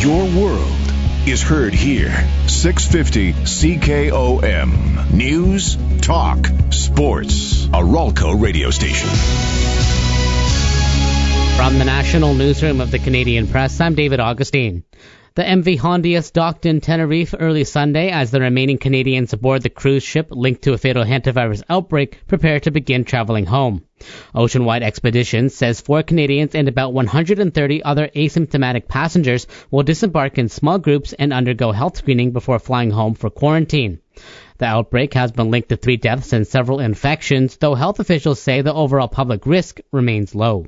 Your world is heard here. 650 CKOM. News, talk, sports. A Ralco radio station. From the National Newsroom of the Canadian Press, I'm David Augustine. The MV Hondius docked in Tenerife early Sunday as the remaining Canadians aboard the cruise ship linked to a fatal hantavirus outbreak prepare to begin traveling home. Oceanwide Expeditions says 4 Canadians and about 130 other asymptomatic passengers will disembark in small groups and undergo health screening before flying home for quarantine. The outbreak has been linked to 3 deaths and several infections, though health officials say the overall public risk remains low.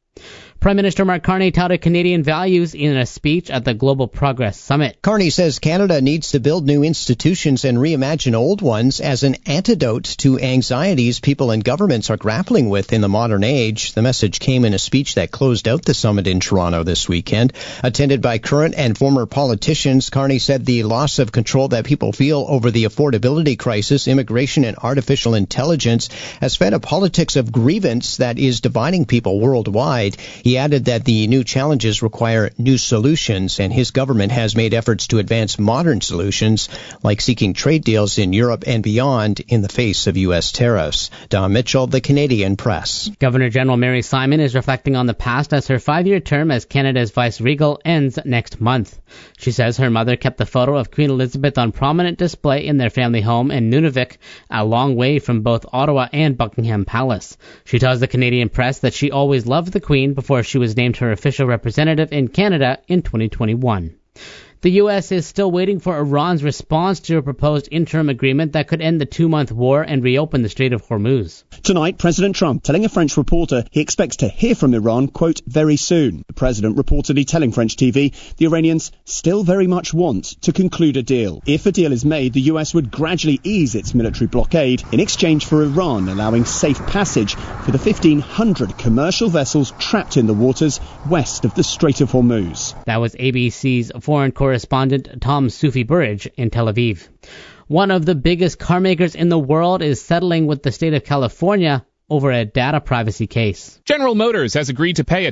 Prime Minister Mark Carney touted Canadian values in a speech at the Global Progress Summit. Carney says Canada needs to build new institutions and reimagine old ones as an antidote to anxieties people and governments are grappling with in the modern age. The message came in a speech that closed out the summit in Toronto this weekend. Attended by current and former politicians, Carney said the loss of control that people feel over the affordability crisis, immigration, and artificial intelligence has fed a politics of grievance that is dividing people worldwide. He added that the new challenges require new solutions, and his government has made efforts to advance modern solutions, like seeking trade deals in Europe and beyond in the face of U.S. tariffs. Don Mitchell, the Canadian Press. Governor-General Mary Simon is reflecting on the past as her 5-year term as Canada's vice-regal ends next month. She says her mother kept the photo of Queen Elizabeth on prominent display in their family home in Nunavik, a long way from both Ottawa and Buckingham Palace. She tells the Canadian Press that she always loved the Queen before she was named her official representative in Canada in 2021. The U.S. is still waiting for Iran's response to a proposed interim agreement that could end the 2-month war and reopen the Strait of Hormuz. Tonight, President Trump telling a French reporter he expects to hear from Iran, quote, very soon. The president reportedly telling French TV the Iranians still very much want to conclude a deal. If a deal is made, the U.S. would gradually ease its military blockade in exchange for Iran allowing safe passage for the 1,500 commercial vessels trapped in the waters west of the Strait of Hormuz. That was ABC's foreign correspondent Tom Sufi-Burridge in Tel Aviv. One of the biggest car makers in the world is settling with the state of California over a data privacy case. General Motors has agreed to pay a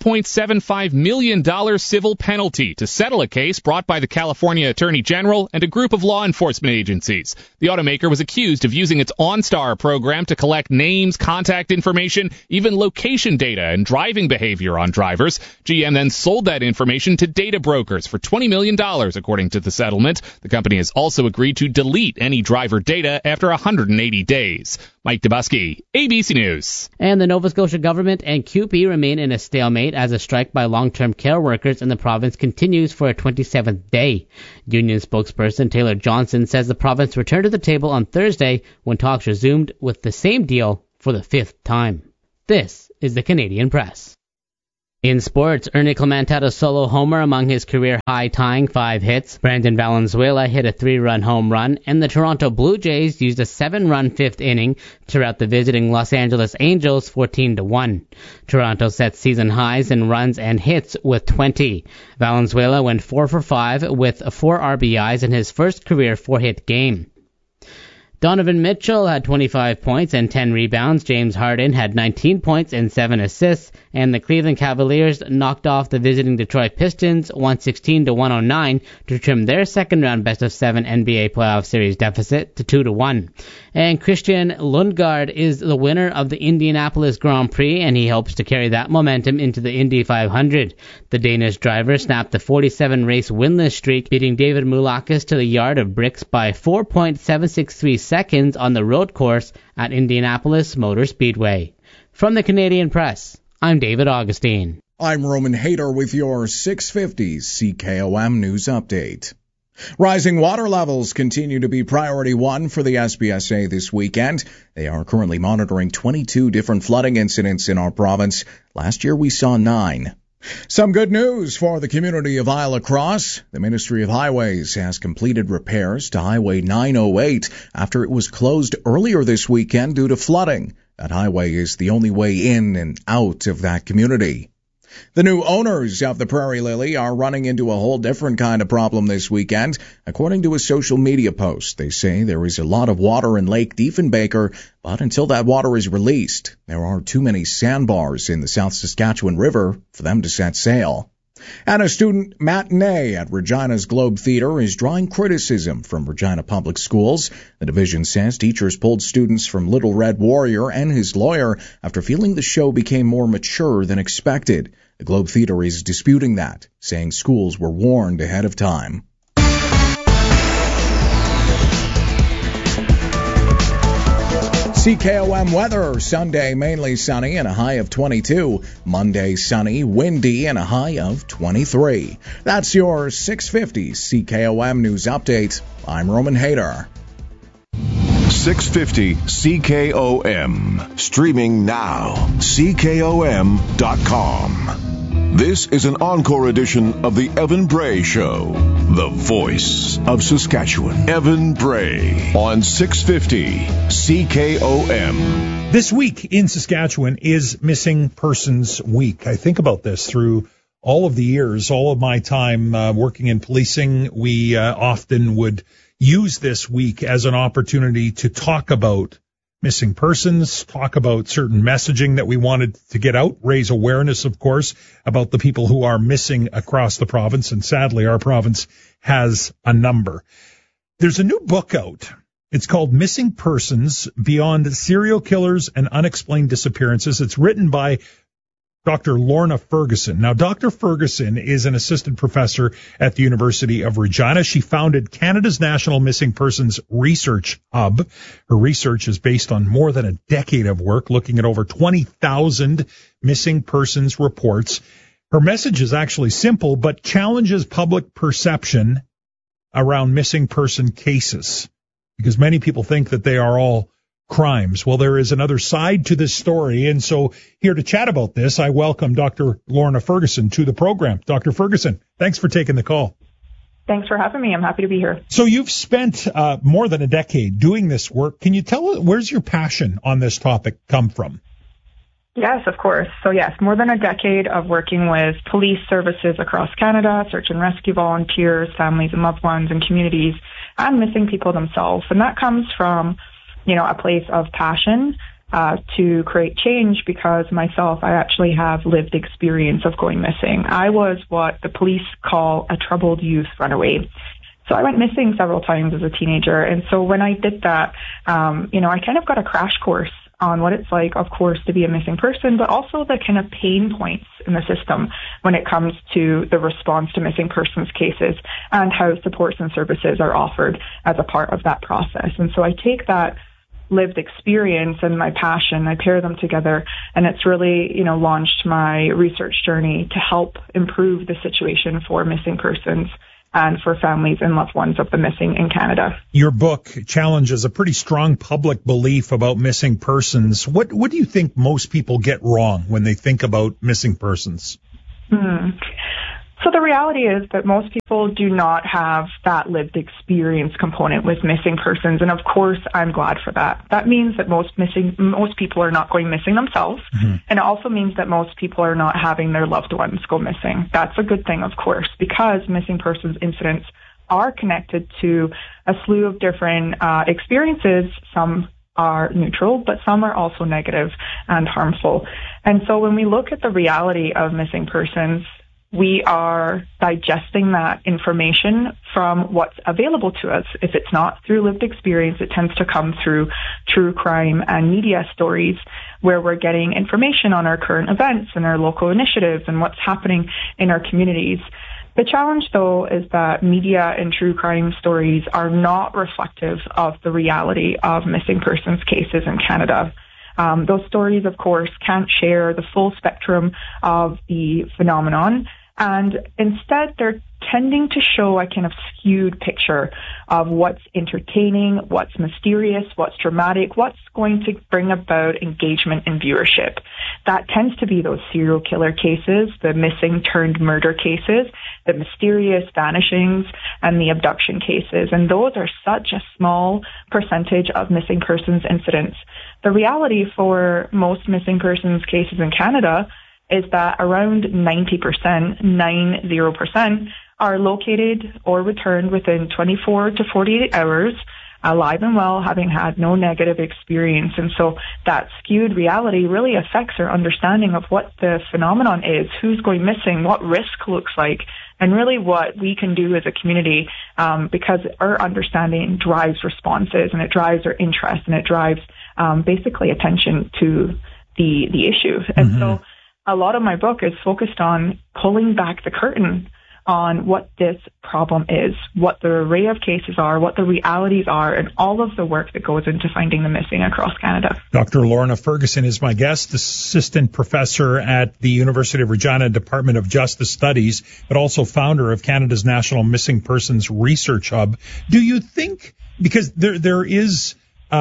$12.75 million civil penalty to settle a case brought by the California Attorney General and a group of law enforcement agencies. The automaker was accused of using its OnStar program to collect names, contact information, even location data and driving behavior on drivers. GM then sold that information to data brokers for $20 million, according to the settlement. The company has also agreed to delete any driver data after 180 days. Mike Dubusky, ABC News. And the Nova Scotia government and CUPE remain in a stalemate as a strike by long-term care workers in the province continues for a 27th day. Union spokesperson Taylor Johnson says the province returned to the table on Thursday when talks resumed with the same deal for the 5th time. This is the Canadian Press. In sports, Ernie Clement had a solo homer among his career high-tying 5 hits. Brandon Valenzuela hit a 3-run home run, and the Toronto Blue Jays used a 7-run 5th inning to rout the visiting Los Angeles Angels 14-1. Toronto set season highs in runs and hits with 20. Valenzuela went 4 for 5 with 4 RBIs in his first career 4-hit game. Donovan Mitchell had 25 points and 10 rebounds. James Harden had 19 points and 7 assists. And the Cleveland Cavaliers knocked off the visiting Detroit Pistons 116-109 to trim their second-round best-of-7 NBA playoff series deficit to 2-1. And Christian Lundgaard is the winner of the Indianapolis Grand Prix, and he hopes to carry that momentum into the Indy 500. The Danish driver snapped the 47-race winless streak, beating David Moulakis to the yard of bricks by 4.763 seconds on the road course at Indianapolis Motor Speedway. From the Canadian Press, I'm David Augustine. I'm Roman Hayter with your 650 CKOM News Update. Rising water levels continue to be priority 1 for the SPSA this weekend. They are currently monitoring 22 different flooding incidents in our province. Last year we saw 9. Some good news for the community of Isle Cross. The Ministry of Highways has completed repairs to Highway 908 after it was closed earlier this weekend due to flooding. That highway is the only way in and out of that community. The new owners of the Prairie Lily are running into a whole different kind of problem this weekend. According to a social media post, they say there is a lot of water in Lake Diefenbaker, but until that water is released, there are too many sandbars in the South Saskatchewan River for them to set sail. And a student matinee at Regina's Globe Theatre is drawing criticism from Regina Public Schools. The division says teachers pulled students from Little Red Warrior and his lawyer after feeling the show became more mature than expected. The Globe Theatre is disputing that, saying schools were warned ahead of time. CKOM weather, Sunday mainly sunny and a high of 22. Monday sunny, windy and a high of 23. That's your 650 CKOM news update. I'm Roman Hayter. 650 CKOM. Streaming now. CKOM.com. This is an encore edition of the Evan Bray Show. The voice of Saskatchewan. Evan Bray on 650 CKOM. This week in Saskatchewan is Missing Persons Week. I think about this through all of the years, all of my time working in policing. We often would use this week as an opportunity to talk about missing persons, talk about certain messaging that we wanted to get out, raise awareness, of course, about the people who are missing across the province. And sadly, our province has a number. There's a new book out. It's called Missing Persons Beyond Serial Killers and Unexplained Disappearances. It's written by Dr. Lorna Ferguson. Now, Dr. Ferguson is an assistant professor at the University of Regina. She founded Canada's National Missing Persons Research Hub. Her research is based on more than a decade of work, looking at over 20,000 missing persons reports. Her message is actually simple, but challenges public perception around missing person cases, because many people think that they are all crimes. Well, there is another side to this story, and so here to chat about this, I welcome Dr. Lorna Ferguson to the program. Dr. Ferguson, thanks for taking the call. Thanks for having me. I'm happy to be here. So you've spent more than a decade doing this work. Can you tell us, where's your passion on this topic come from? Yes, of course. So yes, more than a decade of working with police services across Canada, search and rescue volunteers, families and loved ones and communities, and missing people themselves. And that comes from a place of passion to create change, because myself, I actually have lived experience of going missing. I was what the police call a troubled youth runaway. So I went missing several times as a teenager. And so when I did that, I kind of got a crash course on what it's like, of course, to be a missing person, but also the kind of pain points in the system when it comes to the response to missing persons cases and how supports and services are offered as a part of that process. And so I take that lived experience and my passion, I pair them together, and it's really, launched my research journey to help improve the situation for missing persons and for families and loved ones of the missing in Canada. Your book challenges a pretty strong public belief about missing persons. What do you think most people get wrong when they think about missing persons? So the reality is that most people do not have that lived experience component with missing persons. And of course, I'm glad for that. That means that most people are not going missing themselves. Mm-hmm. And it also means that most people are not having their loved ones go missing. That's a good thing, of course, because missing persons incidents are connected to a slew of different experiences. Some are neutral, but some are also negative and harmful. And so when we look at the reality of missing persons, we are digesting that information from what's available to us. If it's not through lived experience, it tends to come through true crime and media stories, where we're getting information on our current events and our local initiatives and what's happening in our communities. The challenge, though, is that media and true crime stories are not reflective of the reality of missing persons cases in Canada. Those stories, of course, can't share the full spectrum of the phenomenon, and instead they're tending to show a kind of skewed picture of what's entertaining, what's mysterious, what's dramatic, what's going to bring about engagement and viewership. That tends to be those serial killer cases, the missing turned murder cases, the mysterious vanishings, and the abduction cases. And those are such a small percentage of missing persons incidents. The reality for most missing persons cases in Canada is that around 90% are located or returned within 24 to 48 hours alive and well, having had no negative experience. And so that skewed reality really affects our understanding of what the phenomenon is, who's going missing, what risk looks like, and really what we can do as a community, because our understanding drives responses, and it drives our interest, and it drives basically attention to the issue. And so a lot of my book is focused on pulling back the curtain on what this problem is, what the array of cases are, what the realities are, and all of the work that goes into finding the missing across Canada. Dr. Lorna Ferguson is my guest, assistant professor at the University of Regina Department of Justice Studies, but also founder of Canada's National Missing Persons Research Hub. Do you think, because there's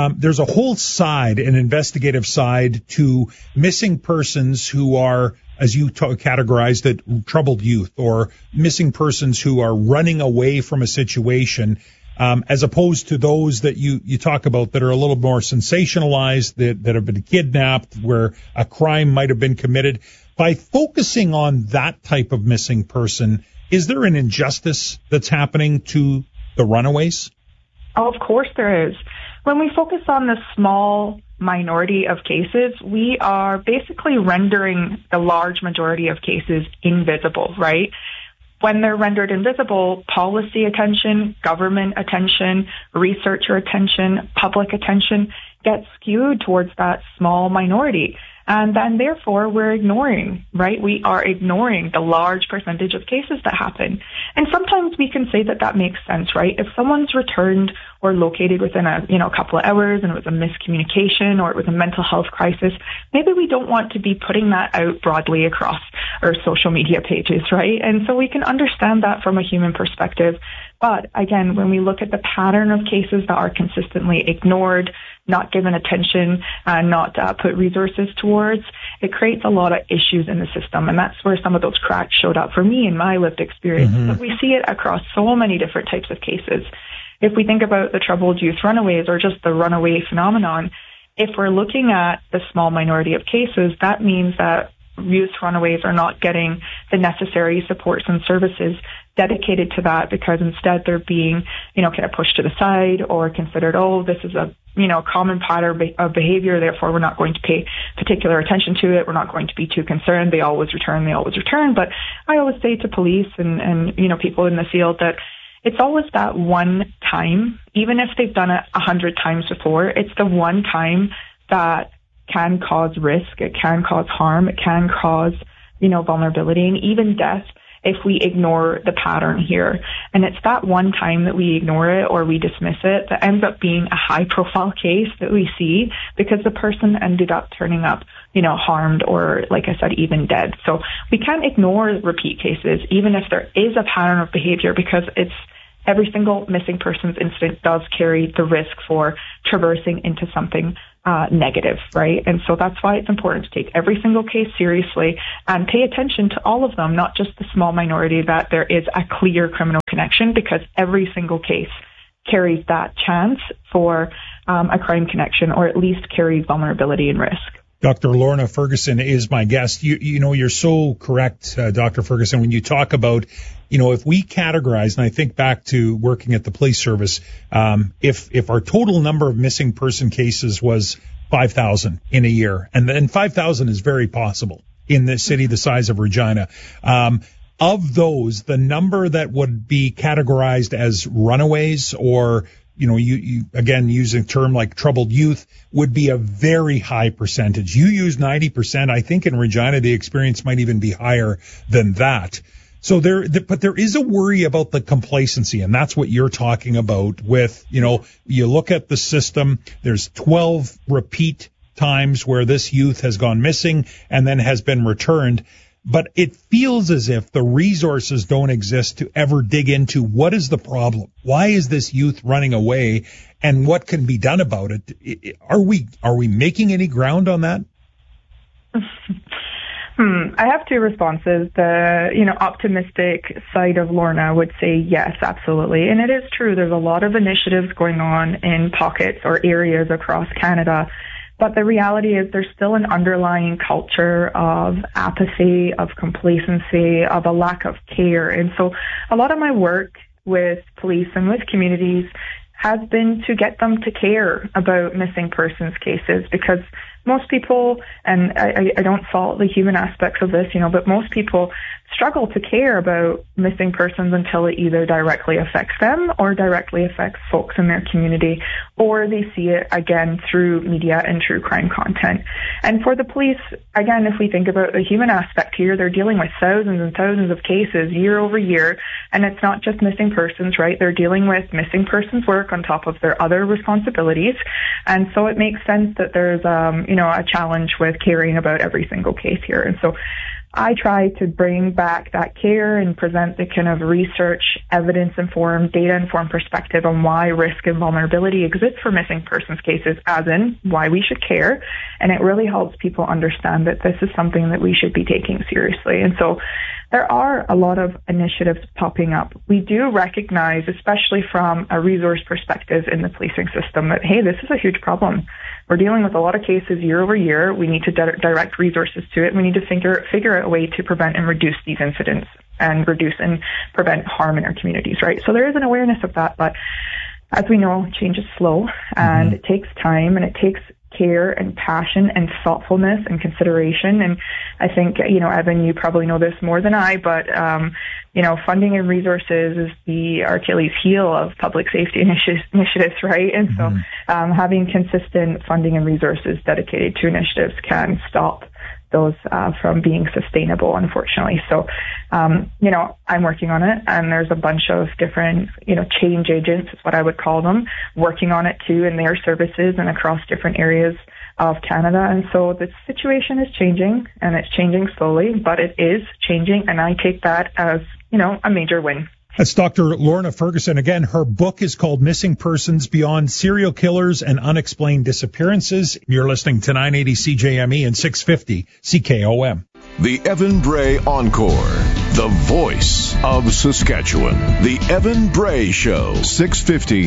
a whole side, an investigative side to missing persons who are, as you categorized it, troubled youth, or missing persons who are running away from a situation, as opposed to those that you talk about that are a little more sensationalized, that have been kidnapped, where a crime might have been committed. By focusing on that type of missing person, is there an injustice that's happening to the runaways? Oh, of course there is. When we focus on the small minority of cases, we are basically rendering the large majority of cases invisible, right? When they're rendered invisible, policy attention, government attention, researcher attention, public attention gets skewed towards that small minority. And then therefore we're ignoring, right? We are ignoring the large percentage of cases that happen. And sometimes we can say that makes sense, right? If someone's returned or located within a couple of hours and it was a miscommunication or it was a mental health crisis, maybe we don't want to be putting that out broadly across our social media pages, right? And so we can understand that from a human perspective. But again, when we look at the pattern of cases that are consistently ignored, not given attention, not put resources towards, it creates a lot of issues in the system. And that's where some of those cracks showed up for me in my lived experience. But we see it across so many different types of cases. If we think about the troubled youth runaways or just the runaway phenomenon, if we're looking at the small minority of cases, that means that youth runaways are not getting the necessary supports and services dedicated to that, because instead they're being, kind of pushed to the side or considered, this is a, common pattern of behavior, therefore we're not going to pay particular attention to it. We're not going to be too concerned. They always return. But I always say to police and people in the field that it's always that one time, even if they've done it 100 times before, it's the one time that can cause risk, it can cause harm, it can cause, vulnerability and even death if we ignore the pattern here. And it's that one time that we ignore it or we dismiss it that ends up being a high profile case that we see because the person ended up turning up, harmed or, like I said, even dead. So we can't ignore repeat cases, even if there is a pattern of behavior, because it's every single missing persons incident does carry the risk for traversing into something negative, right? And so that's why it's important to take every single case seriously and pay attention to all of them, not just the small minority that there is a clear criminal connection, because every single case carries that chance for a crime connection, or at least carries vulnerability and risk. Dr. Lorna Ferguson is my guest. You're so correct, Dr. Ferguson, when you talk about, if we categorize, and I think back to working at the police service, if our total number of missing person cases was 5,000 in a year, and then 5,000 is very possible in the city the size of Regina, of those, the number that would be categorized as runaways or you again, using a term like troubled youth, would be a very high percentage. You use 90%. I think in Regina, the experience might even be higher than that. So but there is a worry about the complacency, and that's what you're talking about with, you look at the system, there's 12 repeat times where this youth has gone missing and then has been returned. But it feels as if the resources don't exist to ever dig into what is the problem. Why is this youth running away, and what can be done about it? Are we making any ground on that? I have two responses. The, optimistic side of Lorna would say yes, absolutely. And it is true. There's a lot of initiatives going on in pockets or areas across Canada. But the reality is there's still an underlying culture of apathy, of complacency, of a lack of care. And so a lot of my work with police and with communities has been to get them to care about missing persons cases, because most people, and I don't fault the human aspects of this, but most people struggle to care about missing persons until it either directly affects them or directly affects folks in their community, or they see it again through media and true crime content. And for the police, again, if we think about the human aspect here, they're dealing with thousands and thousands of cases year over year, and it's not just missing persons, right? They're dealing with missing persons work on top of their other responsibilities, and so it makes sense that there's a challenge with caring about every single case here. And so I try to bring back that care and present the kind of research, evidence-informed, data-informed perspective on why risk and vulnerability exists for missing persons cases, as in why we should care. And it really helps people understand that this is something that we should be taking seriously. And so there are a lot of initiatives popping up. We do recognize, especially from a resource perspective in the policing system, that, hey, this is a huge problem. We're dealing with a lot of cases year over year. We need to direct resources to it. We need to figure out a way to prevent and reduce these incidents and reduce and prevent harm in our communities, right? So there is an awareness of that, but as we know, change is slow, and it takes time, and it takes care and passion and thoughtfulness and consideration. And I think, Evan, you probably know this more than I, but, funding and resources is the Achilles heel of public safety initiatives, right? And so having consistent funding and resources dedicated to initiatives can stop those from being sustainable, unfortunately. So, I'm working on it, and there's a bunch of different, change agents is what I would call them, working on it too in their services and across different areas of Canada. And so the situation is changing, and it's changing slowly, but it is changing, and I take that as, a major win. That's Dr. Lorna Ferguson. Again, her book is called Missing Persons Beyond Serial Killers and Unexplained Disappearances. You're listening to 980 CJME and 650 CKOM. The Evan Bray Encore, the voice of Saskatchewan. The Evan Bray Show, 650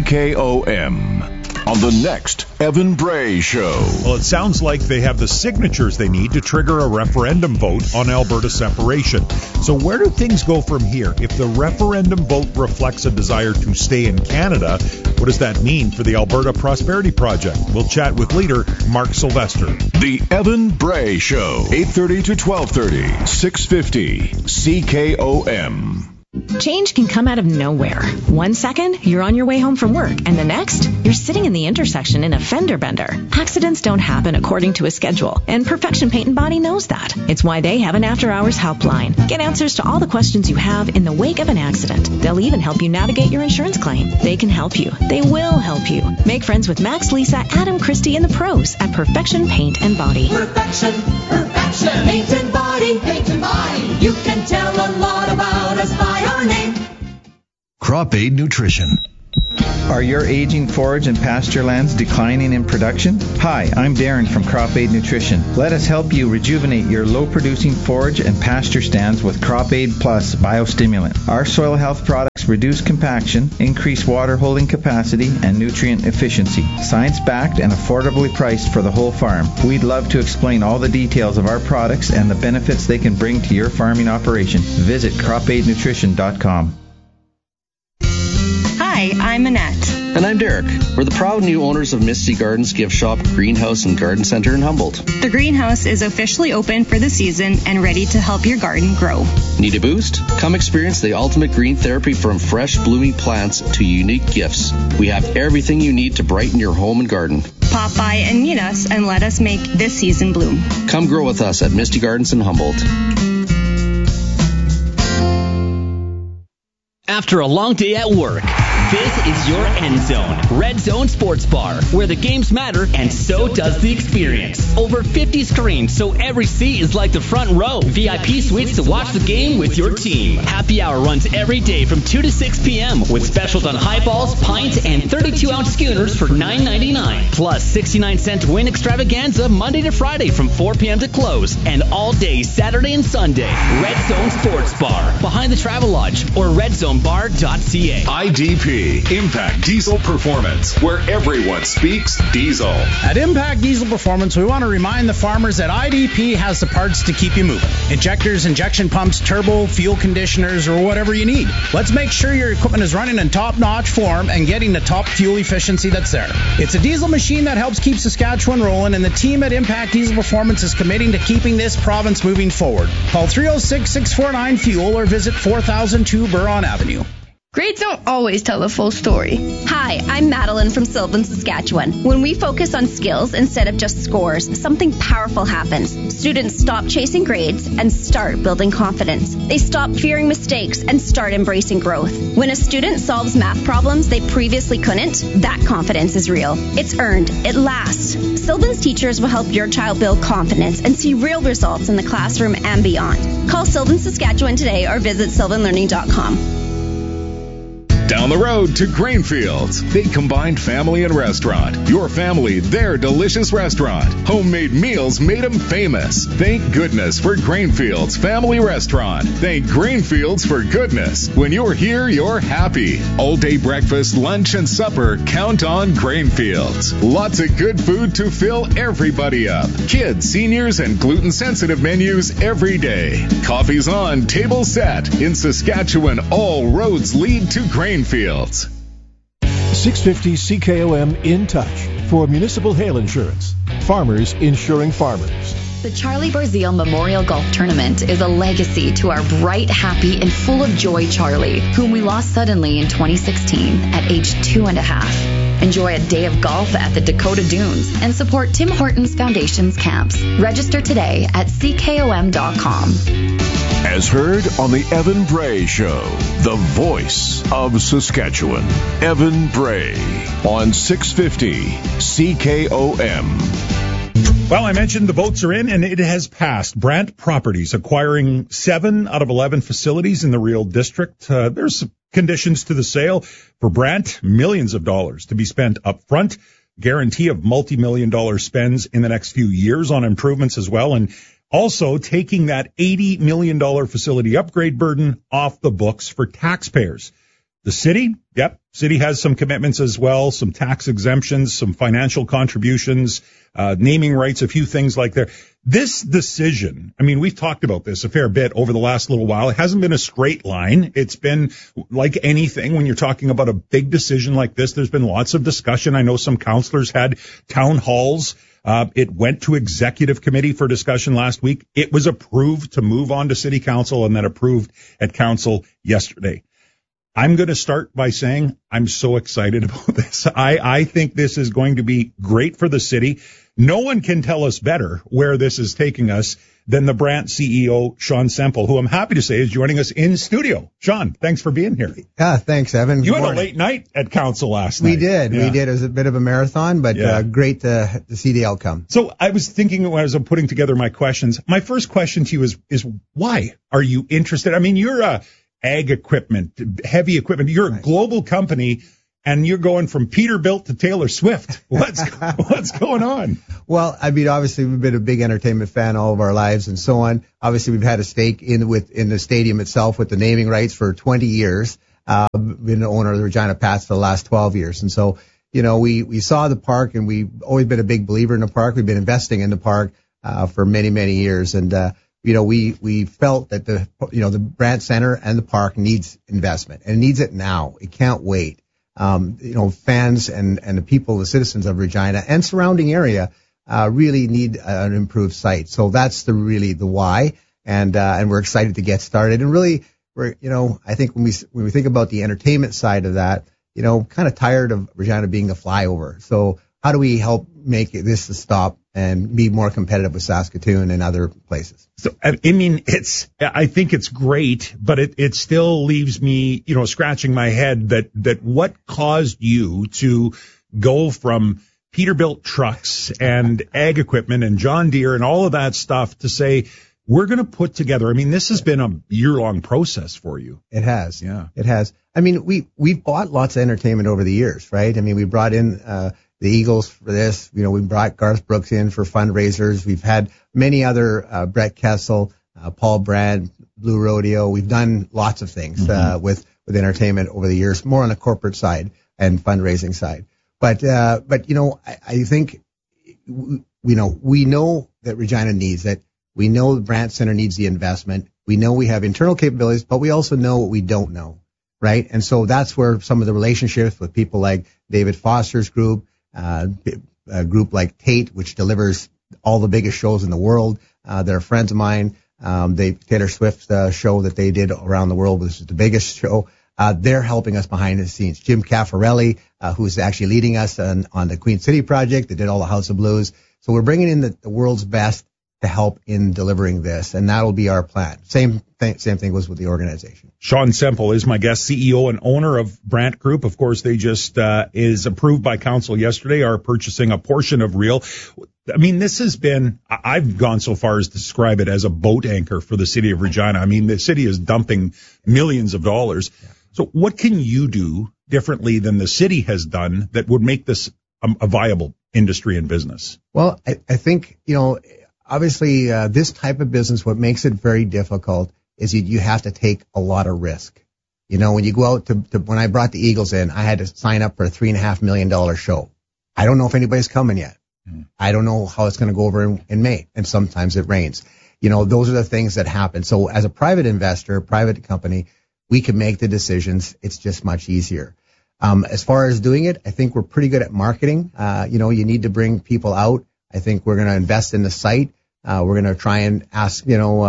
CKOM. On the next Evan Bray Show. Well, it sounds like they have the signatures they need to trigger a referendum vote on Alberta separation. So where do things go from here? If the referendum vote reflects a desire to stay in Canada, what does that mean for the Alberta Prosperity Project? We'll chat with leader Mark Sylvester. The Evan Bray Show, 8:30 to 12:30, 650 CKOM. Change can come out of nowhere. 1 second, you're on your way home from work, and the next, you're sitting in the intersection in a fender bender. Accidents don't happen according to a schedule, and Perfection Paint and Body knows that. It's why they have an after-hours helpline. Get answers to all the questions you have in the wake of an accident. They'll even help you navigate your insurance claim. They can help you. They will help you. Make friends with Max, Lisa, Adam, Christy, and the pros at Perfection Paint and Body. Perfection, paint and body, You can tell a lot about us by our name. Crop Aid Nutrition. Are your aging forage and pasture lands declining in production? Hi, I'm Darren from Crop Aid Nutrition. Let us help you rejuvenate your low-producing forage and pasture stands with Crop Aid Plus Biostimulant. Our soil health products reduce compaction, increase water holding capacity, and nutrient efficiency. Science-backed and affordably priced for the whole farm. We'd love to explain all the details of our products and the benefits they can bring to your farming operation. Visit cropaidnutrition.com. Hi, I'm Annette. And I'm Derek. We're the proud new owners of Misty Gardens Gift Shop, Greenhouse, and Garden Center in Humboldt. The greenhouse is officially open for the season and ready to help your garden grow. Need a boost? Come experience the ultimate green therapy, from fresh blooming plants to unique gifts. We have everything you need to brighten your home and garden. Pop by and meet us and let us make this season bloom. Come grow with us at Misty Gardens in Humboldt. After a long day at work, this is your end zone. Red Zone Sports Bar, where the games matter and so does the experience. Over 50 screens, so every seat is like the front row. VIP suites to watch the game with your team. Happy hour runs every day from 2 to 6 p.m. with specials on highballs, pints, and 32-ounce schooners for $9.99. Plus 69-cent win extravaganza Monday to Friday from 4 p.m. to close. And all day Saturday and Sunday. Red Zone Sports Bar, behind the Travel Lodge or redzone.bar.ca. IDP. IDP, Impact Diesel Performance, where everyone speaks diesel. At Impact Diesel Performance, we want to remind the farmers that IDP has the parts to keep you moving. Injectors, injection pumps, turbo, fuel conditioners, or whatever you need. Let's make sure your equipment is running in top-notch form and getting the top fuel efficiency that's there. It's a diesel machine that helps keep Saskatchewan rolling, and the team at Impact Diesel Performance is committing to keeping this province moving forward. Call 306-649-FUEL or visit 4002 Buron Avenue. Grades don't always tell the full story. Hi, I'm Madeline from Sylvan, Saskatchewan. When we focus on skills instead of just scores, something powerful happens. Students stop chasing grades and start building confidence. They stop fearing mistakes and start embracing growth. When a student solves math problems they previously couldn't, that confidence is real. It's earned. It lasts. Sylvan's teachers will help your child build confidence and see real results in the classroom and beyond. Call Sylvan, Saskatchewan today or visit sylvanlearning.com. Down the road to Grainfields. They combined family and restaurant. Your family, their delicious restaurant. Homemade meals made them famous. Thank goodness for Grainfields Family Restaurant. Thank Grainfields for goodness. When you're here, you're happy. All day breakfast, lunch, and supper, count on Grainfields. Lots of good food to fill everybody up. Kids, seniors, and gluten-sensitive menus every day. Coffee's on, table set. In Saskatchewan, all roads lead to Grainfields. 650 CKOM In Touch for municipal hail insurance. Farmers insuring farmers. The Charlie Barzile Memorial Golf Tournament is a legacy to our bright, happy, and full of joy Charlie, whom we lost suddenly in 2016 at age 2.5. Enjoy a day of golf at the Dakota Dunes and support Tim Hortons Foundation's camps. Register today at CKOM.com. As heard on the Evan Bray Show, the voice of Saskatchewan. Evan Bray on 650 CKOM. Well, I mentioned the votes are in, and it has passed. Brant Properties acquiring 7 out of 11 facilities in the Real District. There's some conditions to the sale. For Brant, millions of dollars to be spent up front, guarantee of multi-million-dollar spends in the next few years on improvements as well, and also taking that $80 million facility upgrade burden off the books for taxpayers. The city, city has some commitments as well, some tax exemptions, some financial contributions, naming rights, a few things like that. This decision, I mean, we've talked about this a fair bit over the last little while. It hasn't been a straight line. It's been like anything when you're talking about a big decision like this. There's been lots of discussion. I know some councillors had town halls. It went to executive committee for discussion last week. It was approved to move on to city council and then approved at council yesterday. I'm going to start by saying I'm so excited about this. I think this is going to be great for the city. No one can tell us better where this is taking us than the Brant CEO, Sean Semple, who I'm happy to say is joining us in studio. Sean, thanks for being here. Yeah, thanks, Evan. You had a late night at council last night. We did. It was a bit of a marathon, but great to see the outcome. So I was thinking when I was putting together my questions, my first question to you is why are you interested? I mean, you're a ag equipment, heavy equipment. You're a global company, and you're going from Peterbilt to Taylor Swift. What's going on? Well, I mean, obviously we've been a big entertainment fan all of our lives and so on. Obviously we've had a stake in the stadium itself with the naming rights for 20 years. Been the owner of the Regina Pats for the last 12 years. And so, you know, we saw the park, and we've always been a big believer in the park. We've been investing in the park for many, many years. And you know, we felt that the Brant Center and the park needs investment, and it needs it now. It can't wait. You know, fans and the people, the citizens of Regina and surrounding area, really need an improved site. So that's the why. And we're excited to get started. And really, I think when we think about the entertainment side of that, you know, kind of tired of Regina being a flyover. So how do we help make this a stop and be more competitive with Saskatoon and other places? So, I mean, I think it's great, but it still leaves me, you know, scratching my head that what caused you to go from Peterbilt trucks and ag equipment and John Deere and all of that stuff to say, we're going to put together. I mean, this has been a year-long process for you. It has. Yeah. It has. I mean, we've bought lots of entertainment over the years, right? I mean, we brought in the Eagles for this. You know, we brought Garth Brooks in for fundraisers. We've had many other, Brett Kessel, Paul Brand, Blue Rodeo. We've done lots of things with entertainment over the years, more on the corporate side and fundraising side. But you know, I think we know that Regina needs it. We know the Brant Center needs the investment. We know we have internal capabilities, but we also know what we don't know, right? And so that's where some of the relationships with people like David Foster's group, a group like Tate, which delivers all the biggest shows in the world. They're friends of mine. Taylor Swift's show that they did around the world was the biggest show. They're helping us behind the scenes. Jim Caffarelli, who's actually leading us on the Queen City project. They did all the House of Blues. So we're bringing in the world's best to help in delivering this, and that'll be our plan. Same thing was with the organization. Sean Semple is my guest, CEO and owner of Brant Group. Of course, they just is approved by council yesterday, are purchasing a portion of Real. I mean, this has been, I've gone so far as to describe it as a boat anchor for the city of Regina. I mean, the city is dumping millions of dollars. Yeah. So what can you do differently than the city has done that would make this a viable industry and business? Well, I think, you know, obviously, this type of business, what makes it very difficult is you have to take a lot of risk. You know, when you go out to when I brought the Eagles in, I had to sign up for a $3.5 million show. I don't know if anybody's coming yet. I don't know how it's going to go over in May, and sometimes it rains. You know, those are the things that happen. So as a private investor, private company, we can make the decisions. It's just much easier. As far as doing it, I think we're pretty good at marketing. You know, you need to bring people out. I think we're going to invest in the site. We're going to try and ask,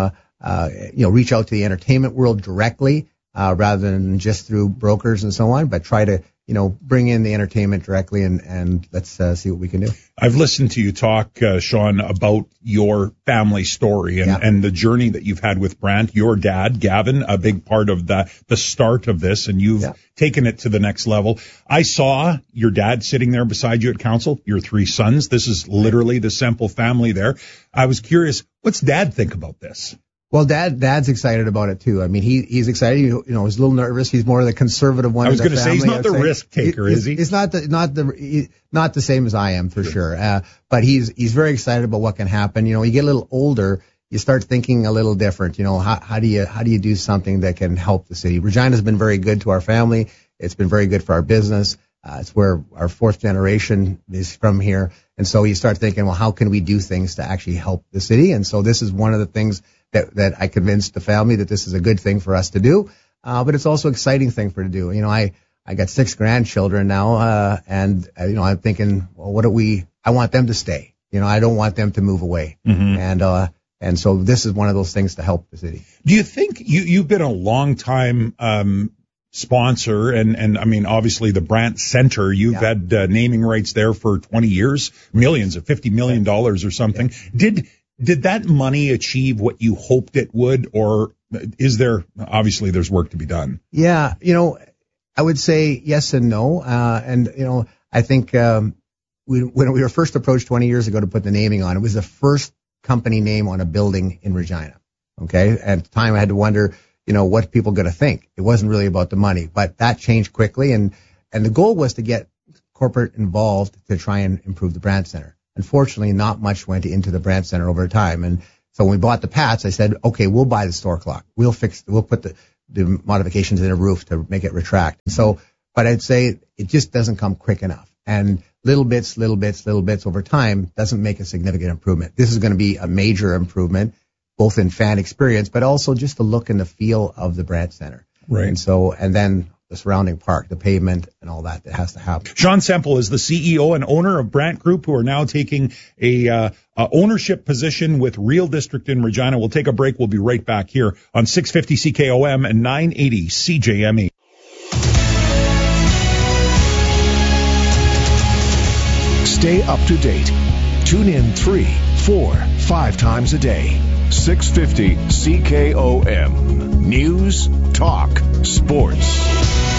reach out to the entertainment world directly, rather than just through brokers and so on, but try to, bring in the entertainment directly and let's see what we can do. I've listened to you talk, Sean, about your family story and the journey that you've had with Brant. Your dad, Gavin, a big part of the start of this, and you've taken it to the next level. I saw your dad sitting there beside you at council, your 3 sons. This is literally the Semple family there. I was curious, what's Dad think about this? Well, Dad's excited about it too. I mean, he's excited. He's a little nervous. He's more of the conservative one. I was going to say he's not the risk taker, is he? He's not the same as I am for sure. But he's very excited about what can happen. You get a little older, you start thinking a little different. How do you do something that can help the city? Regina's been very good to our family. It's been very good for our business. It's where our 4th generation is from here. And so you start thinking, well, how can we do things to actually help the city? And so this is one of the things that I convinced the family that this is a good thing for us to do. But it's also an exciting thing for to do. I got 6 grandchildren now, and I'm thinking, well, I want them to stay. I don't want them to move away. Mm-hmm. And so this is one of those things to help the city. Do you think you've been a long time, sponsor and I mean, obviously the Brant Center, you've had naming rights there for 20 years, millions of $50 million or something. Yeah. Did that money achieve what you hoped it would, or is there, obviously there's work to be done? Yeah, I would say yes and no. I think when we were first approached 20 years ago to put the naming on, it was the first company name on a building in Regina. Okay, at the time I had to wonder, what people going to think. It wasn't really about the money, but that changed quickly, and the goal was to get corporate involved to try and improve the Brant Center. Unfortunately, not much went into the Brant Center over time. And so when we bought the Pats, I said, okay, we'll buy the store clock. We'll put the modifications in the roof to make it retract. So, but I'd say it just doesn't come quick enough. And little bits over time doesn't make a significant improvement. This is going to be a major improvement, both in fan experience, but also just the look and the feel of the Brant Center. Right. And then the surrounding park, the pavement, and all that has to happen. Sean Semple is the CEO and owner of Brant Group, who are now taking a ownership position with Real District in Regina. We'll take a break. We'll be right back here on 650 CKOM and 980 CJME. Stay up to date. Tune in 3, 4, 5 times a day. 650 CKOM. News, talk, sports.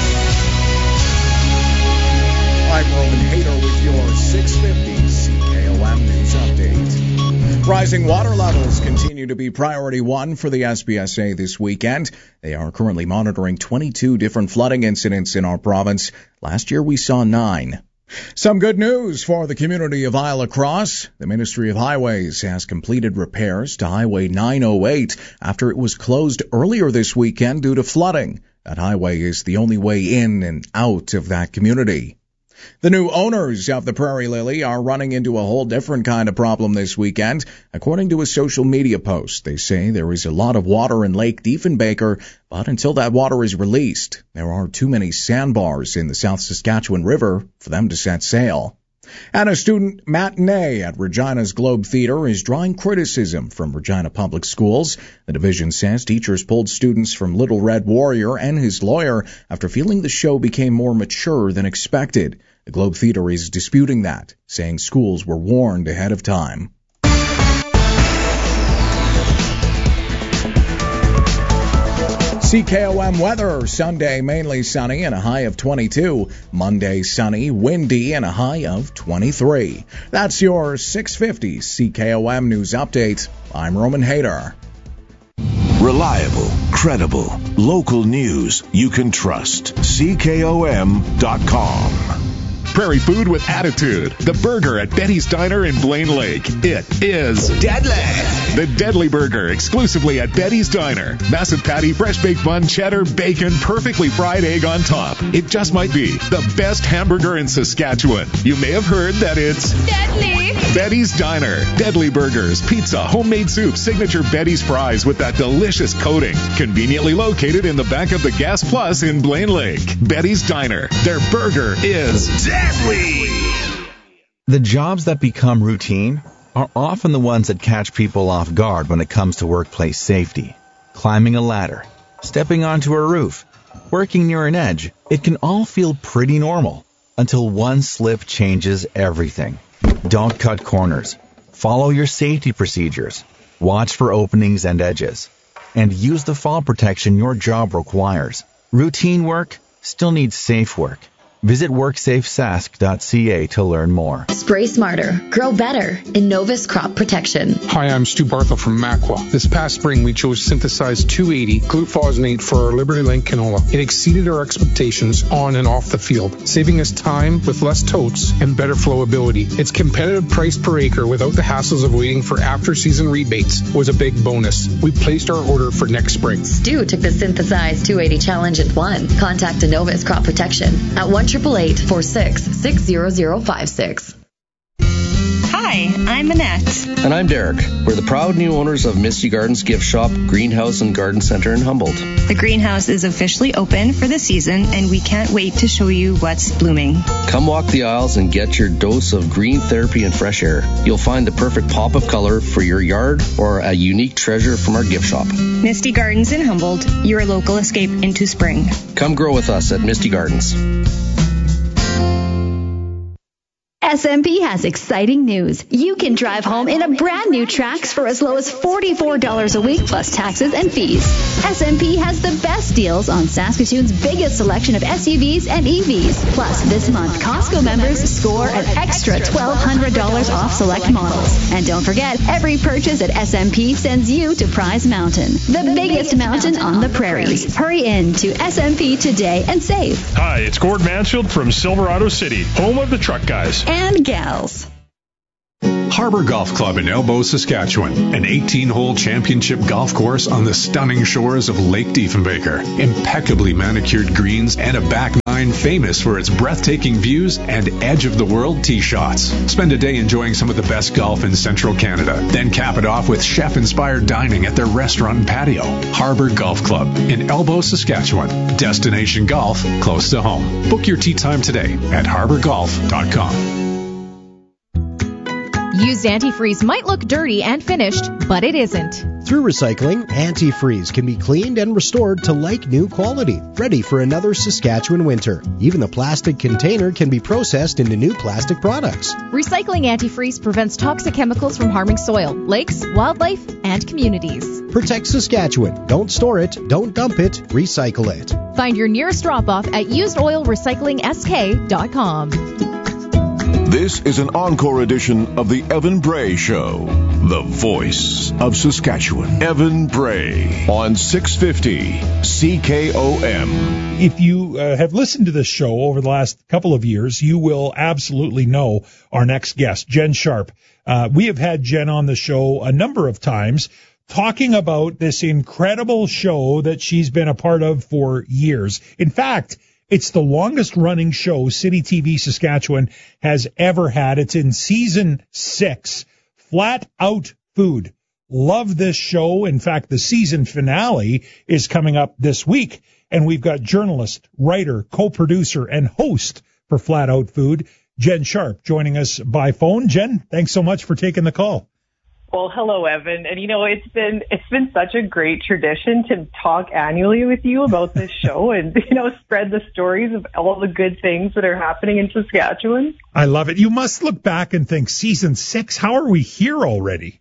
I'm Roman Hader with your 650 CKOM News Update. Rising water levels continue to be priority 1 for the SPSA this weekend. They are currently monitoring 22 different flooding incidents in our province. Last year we saw 9. Some good news for the community of Isla Crosse. The Ministry of Highways has completed repairs to Highway 908 after it was closed earlier this weekend due to flooding. That highway is the only way in and out of that community. The new owners of the Prairie Lily are running into a whole different kind of problem this weekend. According to a social media post, they say there is a lot of water in Lake Diefenbaker, but until that water is released, there are too many sandbars in the South Saskatchewan River for them to set sail. And a student matinee at Regina's Globe Theatre is drawing criticism from Regina Public Schools. The division says teachers pulled students from Little Red Warrior and his lawyer after feeling the show became more mature than expected. The Globe Theatre is disputing that, saying schools were warned ahead of time. CKOM weather, Sunday mainly sunny and a high of 22. Monday sunny, windy and a high of 23. That's your 650 CKOM news update. I'm Roman Hader. Reliable, credible, local news you can trust. CKOM.com. Prairie food with attitude. The burger at Betty's Diner in Blaine Lake. It is deadly. The Deadly Burger, exclusively at Betty's Diner. Massive patty, fresh baked bun, cheddar, bacon, perfectly fried egg on top. It just might be the best hamburger in Saskatchewan. You may have heard that it's deadly. Betty's Diner. Deadly Burgers, pizza, homemade soup, signature Betty's fries with that delicious coating. Conveniently located in the back of the Gas Plus in Blaine Lake. Betty's Diner. Their burger is deadly. The jobs that become routine are often the ones that catch people off guard when it comes to workplace safety. Climbing a ladder, stepping onto a roof, working near an edge, it can all feel pretty normal until one slip changes everything. Don't cut corners. Follow your safety procedures. Watch for openings and edges. And use the fall protection your job requires. Routine work still needs safe work. Visit WorksafeSask.ca to learn more. Spray smarter, grow better. Innovis Crop Protection. Hi, I'm Stu Barthel from Makwa. This past spring, we chose Synthesized 280 glufosinate for our Liberty Link canola. It exceeded our expectations on and off the field, saving us time with less totes and better flowability. Its competitive price per acre without the hassles of waiting for after-season rebates was a big bonus. We placed our order for next spring. Stu took the Synthesized 280 challenge and won. Contact Innovis Crop Protection at 1-888-46-60056. Hi, I'm Annette. And I'm Derek. We're the proud new owners of Misty Gardens Gift Shop, Greenhouse and Garden Center in Humboldt. The greenhouse is officially open for the season, and we can't wait to show you what's blooming. Come walk the aisles and get your dose of green therapy and fresh air. You'll find the perfect pop of color for your yard or a unique treasure from our gift shop. Misty Gardens in Humboldt, your local escape into spring. Come grow with us at Misty Gardens. SMP has exciting news. You can drive home in a brand new Trax for as low as $44 a week plus taxes and fees. SMP has the best deals on Saskatoon's biggest selection of SUVs and EVs. Plus, this month, Costco members score an extra $1,200 off select models. And don't forget, every purchase at SMP sends you to Prize Mountain, the biggest mountain on the prairies. Hurry in to SMP today and save. Hi, it's Gord Mansfield from Silverado City, home of the truck guys and gals. Harbor Golf Club in Elbow, Saskatchewan, an 18-hole championship golf course on the stunning shores of Lake Diefenbaker. Impeccably manicured greens and a back nine famous for its breathtaking views and edge-of-the-world tee shots. Spend a day enjoying some of the best golf in central Canada. Then cap it off with chef-inspired dining at their restaurant and patio. Harbor Golf Club in Elbow, Saskatchewan. Destination golf close to home. Book your tee time today at harborgolf.com. Used antifreeze might look dirty and finished, but it isn't. Through recycling, antifreeze can be cleaned and restored to like-new quality, ready for another Saskatchewan winter. Even the plastic container can be processed into new plastic products. Recycling antifreeze prevents toxic chemicals from harming soil, lakes, wildlife, and communities. Protect Saskatchewan. Don't store it, don't dump it, recycle it. Find your nearest drop-off at usedoilrecyclingsk.com. This is an encore edition of The Evan Bray Show. the voice of Saskatchewan, Evan Bray, on 650 CKOM. If you have listened to this show over the last couple of years, you will absolutely know our next guest, Jen Sharp. We have had Jen on the show a number of times talking about this incredible show that she's been a part of for years. In fact, it's the longest running show City TV Saskatchewan has ever had. It's in season 6, Flat Out Food. Love this show. In fact, the season finale is coming up this week, and we've got journalist, writer, co-producer, and host for Flat Out Food, Jen Sharp, joining us by phone. Jen, thanks so much for taking the call. Well, hello, Evan. And, it's been such a great tradition to talk annually with you about this show and, spread the stories of all the good things that are happening in Saskatchewan. I love it. You must look back and think, season 6, how are we here already?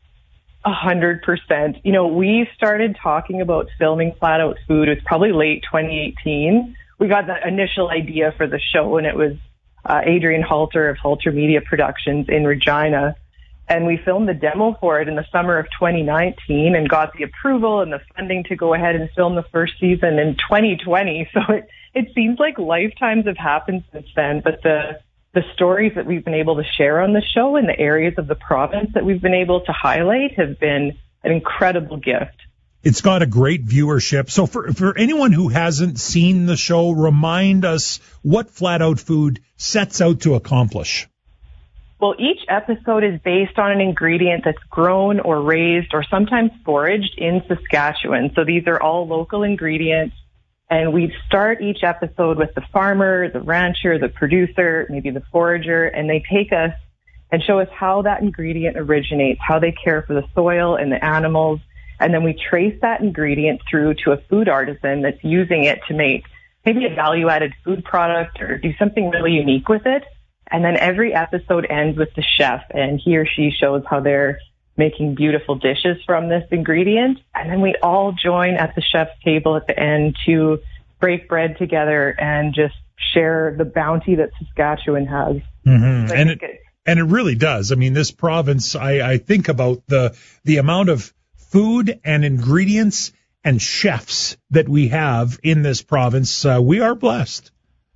100%. We started talking about filming Flat Out Food. It was probably late 2018. We got the initial idea for the show, and it was Adrian Halter of Halter Media Productions in Regina. And we filmed the demo for it in the summer of 2019 and got the approval and the funding to go ahead and film the first season in 2020. So it seems like lifetimes have happened since then. But the stories that we've been able to share on the show and the areas of the province that we've been able to highlight have been an incredible gift. It's got a great viewership. So for anyone who hasn't seen the show, remind us what Flat Out Food sets out to accomplish. Well, each episode is based on an ingredient that's grown or raised or sometimes foraged in Saskatchewan. So these are all local ingredients. And we start each episode with the farmer, the rancher, the producer, maybe the forager, and they take us and show us how that ingredient originates, how they care for the soil and the animals. And then we trace that ingredient through to a food artisan that's using it to make maybe a value-added food product or do something really unique with it. And then every episode ends with the chef, and he or she shows how they're making beautiful dishes from this ingredient. And then we all join at the chef's table at the end to break bread together and just share the bounty that Saskatchewan has. Mm-hmm. And it really does. I mean, this province, I think about the amount of food and ingredients and chefs that we have in this province. We are blessed.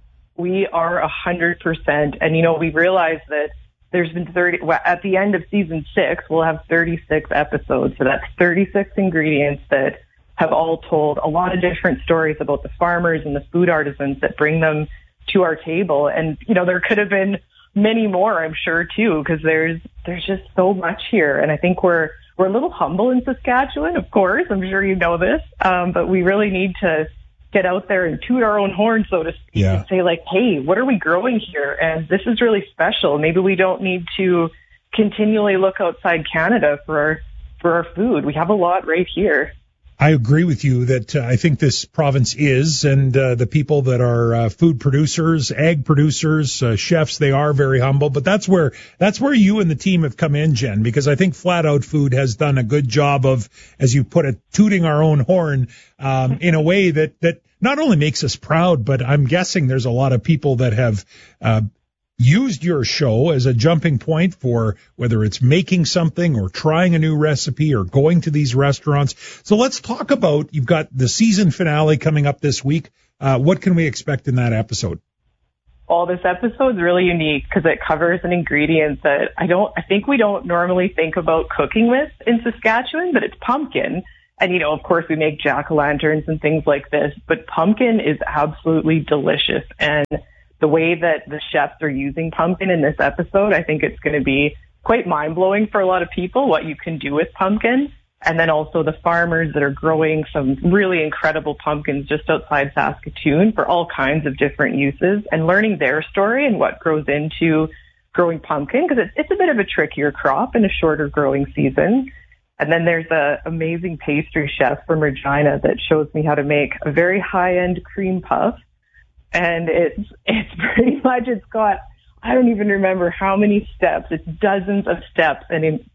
We are 100%. And, we realized that there's been at the end of season 6, we'll have 36 episodes. So that's 36 ingredients that have all told a lot of different stories about the farmers and the food artisans that bring them to our table. And, there could have been many more, I'm sure, too, because there's just so much here. And I think we're a little humble in Saskatchewan, of course. I'm sure you know this. But we really need to get out there and toot our own horn, so to speak, and say, hey, what are we growing here? And this is really special. Maybe we don't need to continually look outside Canada for our food. We have a lot right here. I agree with you that I think this province is, and the people that are food producers, egg producers, chefs, they are very humble. But that's where you and the team have come in, Jen, because I think Flat Out Food has done a good job of, as you put it, tooting our own horn in a way that not only makes us proud, but I'm guessing there's a lot of people that have used your show as a jumping point for whether it's making something or trying a new recipe or going to these restaurants. So let's talk about, you've got the season finale coming up this week. What can we expect in that episode? Well, this episode's really unique because it covers an ingredient that I think we don't normally think about cooking with in Saskatchewan, but it's pumpkin. And, of course, we make jack-o'-lanterns and things like this, but pumpkin is absolutely delicious. And the way that the chefs are using pumpkin in this episode, I think it's going to be quite mind-blowing for a lot of people, what you can do with pumpkin. And then also the farmers that are growing some really incredible pumpkins just outside Saskatoon for all kinds of different uses, and learning their story and what grows into growing pumpkin, because it's a bit of a trickier crop and a shorter growing season. And then there's an amazing pastry chef from Regina that shows me how to make a very high-end cream puff. And it's pretty much, it's got, I don't even remember how many steps. It's dozens of steps and in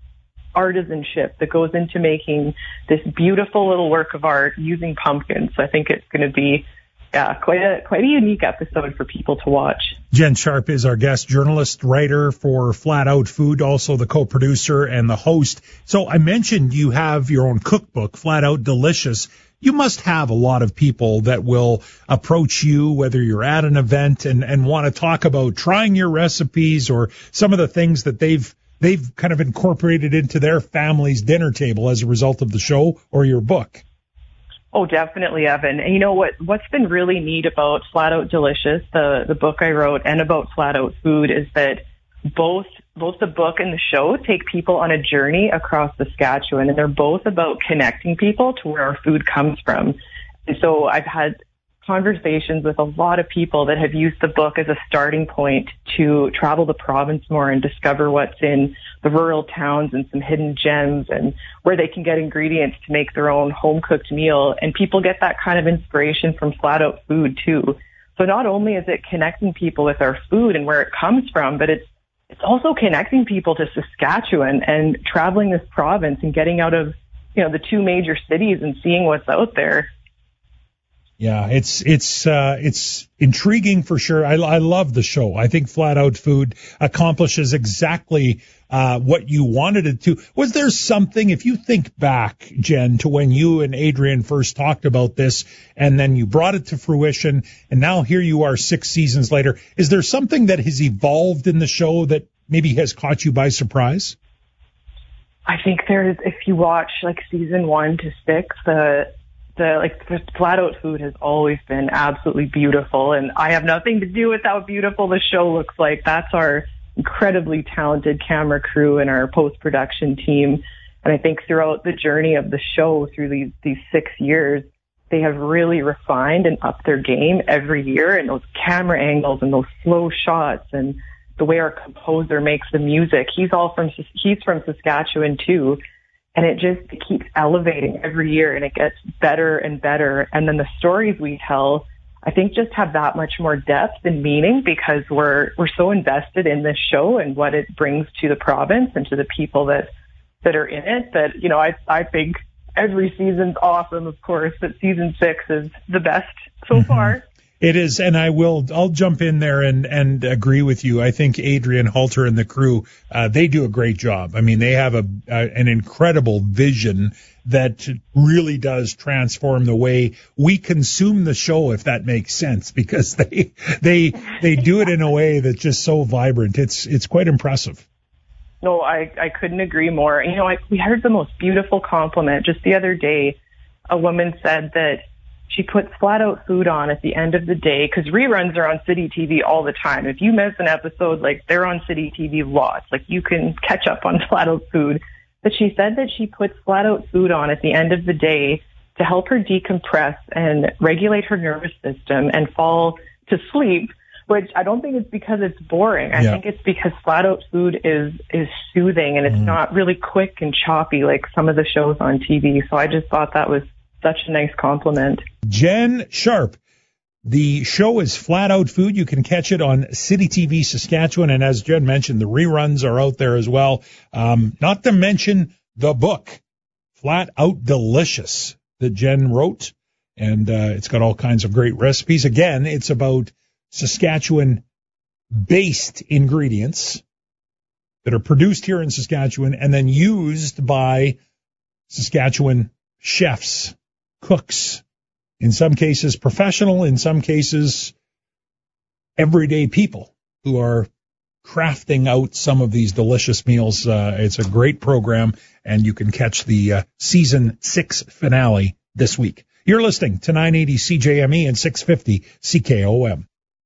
artisanship that goes into making this beautiful little work of art using pumpkins. So I think it's going to be quite a unique episode for people to watch. Jen Sharp is our guest, journalist, writer for Flat Out Food, also the co-producer and the host. So I mentioned you have your own cookbook, Flat Out Delicious. You must have a lot of people that will approach you, whether you're at an event and want to talk about trying your recipes or some of the things that they've kind of incorporated into their family's dinner table as a result of the show or your book. Oh, definitely, Evan. And you know what's been really neat about Flat Out Delicious, the book I wrote, and about Flat Out Food is that both the book and the show take people on a journey across Saskatchewan, and they're both about connecting people to where our food comes from. And so I've had conversations with a lot of people that have used the book as a starting point to travel the province more and discover what's in the rural towns and some hidden gems and where they can get ingredients to make their own home-cooked meal. And people get that kind of inspiration from Flat Out Food too. So not only is it connecting people with our food and where it comes from, but it's also connecting people to Saskatchewan and traveling this province and getting out of, the two major cities and seeing what's out there. Yeah, it's intriguing for sure. I love the show. I think Flat Out Food accomplishes exactly what you wanted it to. Was there something, if you think back, Jen, to when you and Adrian first talked about this and then you brought it to fruition and now here you are 6 seasons later, is there something that has evolved in the show that maybe has caught you by surprise? I think if you watch like season 1 to 6, the Flat Out Food has always been absolutely beautiful, and I have nothing to do with how beautiful the show looks like. That's our incredibly talented camera crew and our post-production team. And I think throughout the journey of the show through these 6 years, they have really refined and upped their game every year, and those camera angles and those slow shots and the way our composer makes the music. He's from Saskatchewan too. And it just keeps elevating every year, and it gets better and better. And then the stories we tell, I think, just have that much more depth and meaning because we're so invested in this show and what it brings to the province and to the people that are in it. That I think every season's awesome, of course, but season 6 is the best so far. It is, and I'll jump in there and agree with you. I think Adrian Halter and the crew, they do a great job. I mean, they have an incredible vision that really does transform the way we consume the show, if that makes sense, because they do it in a way that's just so vibrant. It's quite impressive. No, I couldn't agree more. We heard the most beautiful compliment just the other day. A woman said that she puts Flat Out Food on at the end of the day because reruns are on City TV all the time. If you miss an episode, they're on City TV lots. You can catch up on Flat Out Food. But she said that she puts Flat Out Food on at the end of the day to help her decompress and regulate her nervous system and fall to sleep, which I don't think it's because it's boring. I think it's because Flat Out Food is soothing and it's not really quick and choppy like some of the shows on TV. So I just thought that was such a nice compliment. Jen Sharp. The show is Flat Out Food. You can catch it on City TV Saskatchewan. And as Jen mentioned, the reruns are out there as well. Not to mention the book, Flat Out Delicious, that Jen wrote. And it's got all kinds of great recipes. Again, it's about Saskatchewan-based ingredients that are produced here in Saskatchewan and then used by Saskatchewan chefs, cooks, in some cases professional, in some cases everyday people who are crafting out some of these delicious meals. It's a great program, and you can catch the season 6 finale this week. You're listening to 980 CJME and 650 CKOM.